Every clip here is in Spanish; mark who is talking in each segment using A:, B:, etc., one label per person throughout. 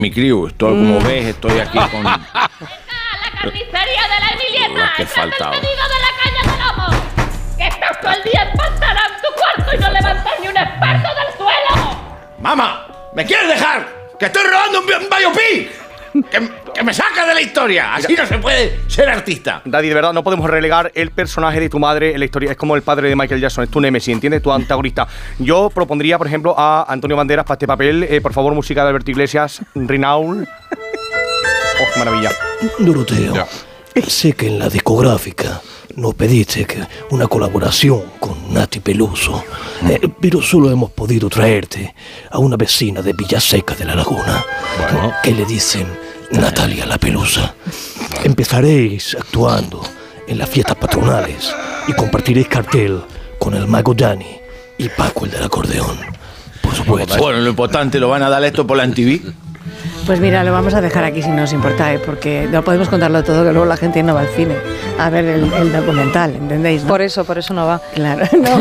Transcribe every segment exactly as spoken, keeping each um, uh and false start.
A: mi crew. Estoy, como mm. ves, estoy aquí con...
B: La carnicería de la Emilieta.
A: Que faltaba.
B: El pedido de la caña de lomo. Que estás todo el día empantanado en tu cuarto y no levantas ni un esparto del suelo.
A: ¡Mamá! ¿Me quieres dejar? ¡Que estoy robando un, un biopic! Que, ¡Que me saca de la historia! Así no se puede ser artista.
C: Daddy, de verdad, no podemos relegar el personaje de tu madre en la historia. Es como el padre de Michael Jackson, es tu némesis, ¿entiendes? Tu antagonista. Yo propondría, por ejemplo, a Antonio Banderas para este papel. Eh, por favor, música de Alberto Iglesias, Rinaul. ¡Oh, qué maravilla!
D: Doroteo, ya. Sé que en la discográfica nos pediste que una colaboración con Nati Peluso, eh, pero solo hemos podido traerte a una vecina de Villaseca de la Laguna, bueno. que le dicen Natalia la Pelusa. Empezaréis actuando en las fiestas patronales y compartiréis cartel con el mago Dani y Paco el del acordeón. Por supuesto.
A: Bueno, lo importante, ¿lo van a dar esto por la M T V?
E: Pues mira, lo vamos a dejar aquí si no os importa, ¿eh? Porque no podemos contarlo todo, que luego la gente no va al cine a ver el, el documental, ¿entendéis? ¿No?
F: Por eso, por eso no va.
E: Claro, no,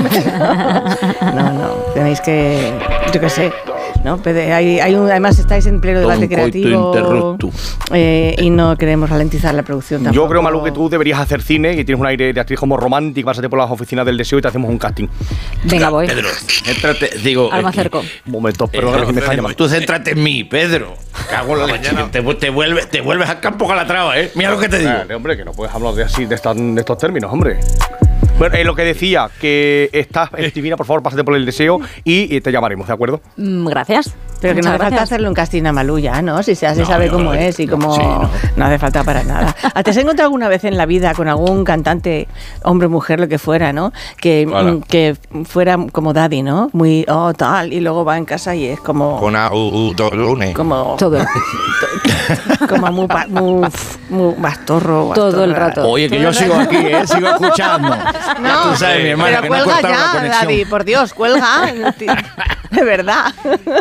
E: no, no, tenéis que, yo qué sé, ¿no? Hay, hay un, además estáis en pleno debate creativo eh, y no queremos ralentizar la producción tampoco.
C: Yo creo, Malú, que tú deberías hacer cine, que tienes un aire de actriz como romántica, pásate por las oficinas del deseo y te hacemos un casting.
F: Venga, voy.
A: Pedro, céntrate, digo...
F: Algo acerco.
C: Un momento, pero
A: eh,
C: no, me está llamando.
A: Tú céntrate en mí, Pedro. Cago en la leche. Te, te, vuelves, te vuelves al campo Calatrava, ¿eh? Mira lo que te digo.
C: Vale, hombre, que no puedes hablar de así, de, esta, de estos términos, hombre. Bueno, eh, lo que decía, que estás, Estivina, por favor, pásate por el deseo y, y te llamaremos, ¿de acuerdo?
F: Mm, gracias.
E: Pero que
F: Muchas
E: no hace
F: gracias.
E: falta hacerle un casting a Malú ya, ¿no? Si se, se no, sabe no, cómo no, es y
A: no,
E: cómo...
A: Sí, no.
E: no hace falta para nada. ¿Te has encontrado alguna vez en la vida con algún cantante, hombre, mujer, lo que fuera, ¿no? Que, mm, que fuera como Daddy, ¿no? Muy, oh, tal, y luego va en casa y es como...
A: Con a, u, u, do, lunes.
E: Como...
F: Todo.
E: Como muy, muy, muy bastorro, bastorra.
F: Todo el rato.
A: Oye, que yo sigo aquí, ¿eh? Sigo escuchando.
E: No,
A: tú sabes, mi hermana,
E: pero
A: que
E: cuelga
A: no
E: ya, Daddy, por Dios, cuelga. De verdad.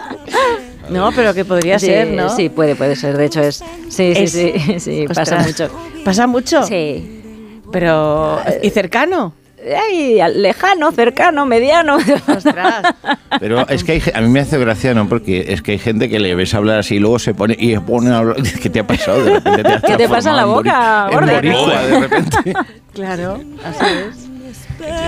E: No, pero que podría
F: sí,
E: ser, ¿no?
F: Sí, puede, puede ser. De hecho, es. Sí,
E: es,
F: sí, sí, sí. Pasa mucho.
E: ¿Pasa mucho?
F: Sí.
E: Pero. ¿Y cercano?
F: Ay, lejano, cercano, mediano.
E: Ostras.
A: Pero es que hay, a mí me hace gracia, ¿no? Porque es que hay gente que le ves hablar así y luego se pone y se pone a hablar. ¿Qué te ha pasado? De repente te has
F: ¿Qué te pasa en la boca,
A: en boricua, de repente.
E: Claro, así es.